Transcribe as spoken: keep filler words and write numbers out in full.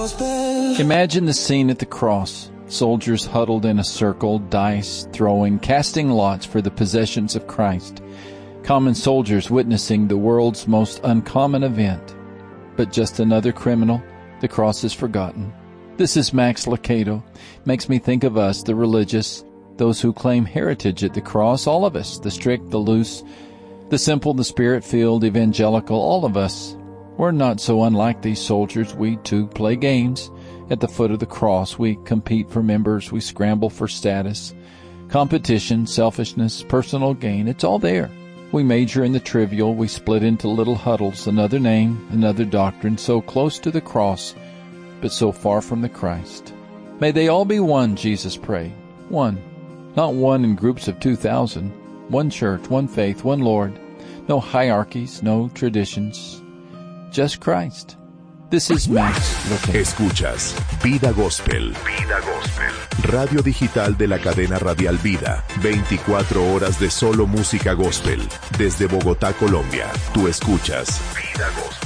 Imagine the scene at the cross. Soldiers huddled in a circle, dice throwing, casting lots for the possessions of Christ. Common soldiers witnessing the world's most uncommon event. But just another criminal, the cross is forgotten. This is Max Lucado. Makes me think of us, the religious, those who claim heritage at the cross, all of us, the strict, the loose, the simple, the spirit-filled, evangelical, all of us. We're not so unlike these soldiers. We, too, play games. At the foot of the cross, we compete for members. We scramble for status. Competition, selfishness, personal gain, it's all there. We major in the trivial. We split into little huddles. Another name, another doctrine, so close to the cross, but so far from the Christ. May they all be one, Jesus prayed. One. Not one in groups of two thousand. One church, one faith, one Lord. No hierarchies, no traditions. Just Christ. This is Max Lucado. Escuchas Vida Gospel. Vida Gospel. Radio digital de la cadena radial Vida. veinticuatro horas de solo música gospel. Desde Bogotá, Colombia. Tú escuchas Vida Gospel.